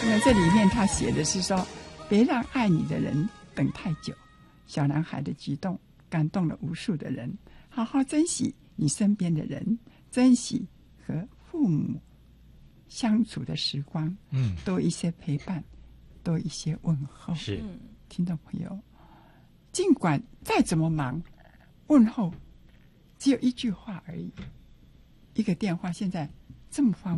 那这里面他写的是说，别让爱你的人等太久。小男孩的举动感动了无数的人，好好珍惜你身边的人，珍惜和父母相处的时光，多一些陪伴，多一些问候。 是， 听众朋友，尽管再怎么忙，问候只有一句话而已，一个电话现在这么方便。